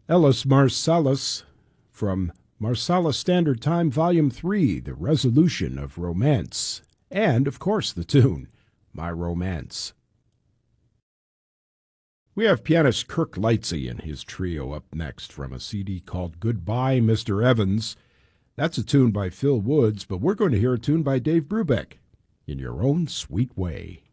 Ellis Marsalis from Marsala Standard Time, Volume 3, The Resolution of Romance. And, of course, the tune, My Romance. We have pianist Kirk Lightsey and his trio up next from a CD called Goodbye, Mr. Evans. That's a tune by Phil Woods, but we're going to hear a tune by Dave Brubeck, In Your Own Sweet Way.